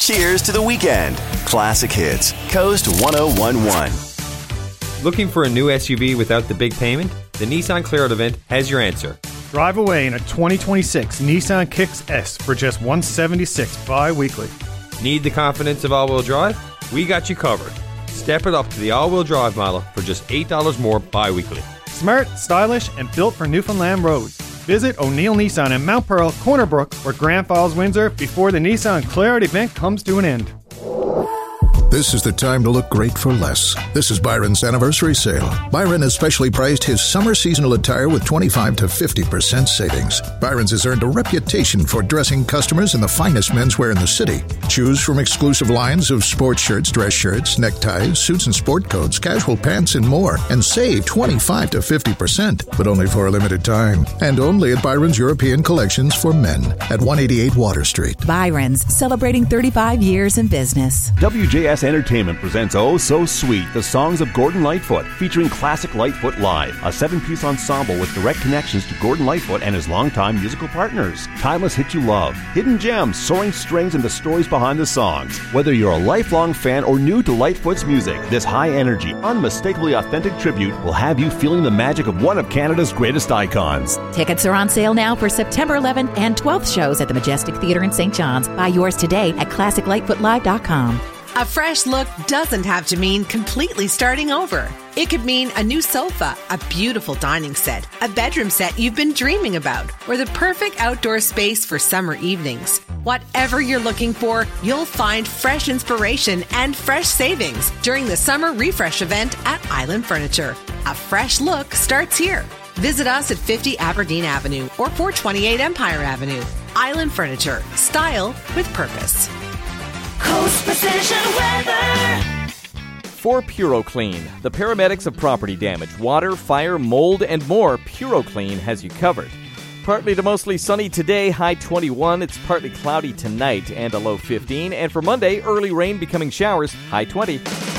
Cheers to the weekend. Classic Hits, Coast 1011. Looking for a new SUV without the big payment? The Nissan Clear Out event has your answer. Drive away in a 2026 Nissan Kicks S for just $176 bi-weekly. Need the confidence of all-wheel drive? We got you covered. Step it up to the all-wheel drive model for just $8 more bi-weekly. Smart, stylish, and built for Newfoundland roads. Visit O'Neill Nissan in Mount Pearl, Corner Brook, or Grand Falls, Windsor before the Nissan Clear Out event comes to an end. This is the time to look great for less. This is Byron's anniversary sale. Byron has specially priced his summer seasonal attire with 25 to 50% savings. Byron's has earned a reputation for dressing customers in the finest menswear in the city. Choose from exclusive lines of sports shirts, dress shirts, neckties, suits and sport coats, casual pants, and more. And save 25 to 50%, but only for a limited time. And only at Byron's European Collections for Men at 188 Water Street. Byron's, celebrating 35 years in business. WJS Entertainment presents Oh So Sweet, the songs of Gordon Lightfoot, featuring classic Lightfoot live, a 7-piece ensemble with direct connections to Gordon Lightfoot and his longtime musical partners. Timeless hit you love, hidden gems, soaring strings, and the stories behind the songs. Whether you're a lifelong fan or new to Lightfoot's music, this high-energy, unmistakably authentic tribute will have you feeling the magic of one of Canada's greatest icons. Tickets are on sale now for September 11th and 12th shows at the Majestic Theatre in St. John's. Buy yours today at ClassicLightfootLive.com. A fresh look doesn't have to mean completely starting over. It could mean a new sofa, a beautiful dining set, a bedroom set you've been dreaming about, or the perfect outdoor space for summer evenings. Whatever you're looking for, you'll find fresh inspiration and fresh savings during the Summer Refresh event at Island Furniture. A fresh look starts here. Visit us at 50 Aberdeen Avenue or 428 Empire Avenue. Island Furniture. Style with purpose. Coast Precision Weather. For PuroClean, the paramedics of property damage, water, fire, mold, and more, PuroClean has you covered. Partly to mostly sunny today, high 21. It's partly cloudy tonight and a low 15. And for Monday, early rain becoming showers, high 20.